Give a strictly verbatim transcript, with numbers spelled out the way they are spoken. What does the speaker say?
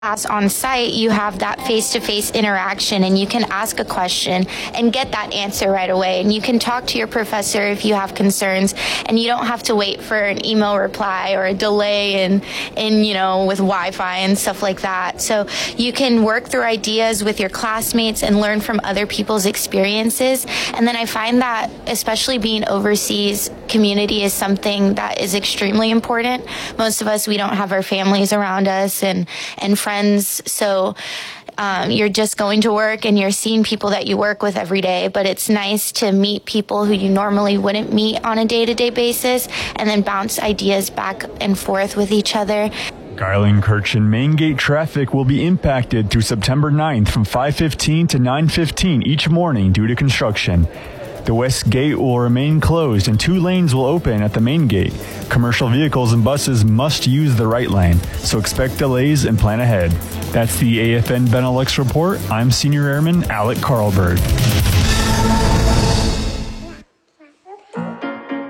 As on site, you have that face-to-face interaction and you can ask a question and get that answer right away. And you can talk to your professor if you have concerns, and you don't have to wait for an email reply or a delay in, in you know, with Wi-Fi and stuff like that. So you can work through ideas with your classmates and learn from other people's experiences. And then I find that, especially being overseas, community is something that is extremely important. Most of us, we don't have our families around us and, and friends. Friends, so um, you're just going to work and you're seeing people that you work with every day, but it's nice to meet people who you normally wouldn't meet on a day-to-day basis and then bounce ideas back and forth with each other. Garland-Kirchen main gate traffic will be impacted through September ninth from five fifteen to nine fifteen each morning due to construction. The west gate will remain closed and two lanes will open at the main gate. Commercial vehicles and buses must use the right lane, so expect delays and plan ahead. That's the A F N Benelux report. I'm Senior Airman Alec Carlberg.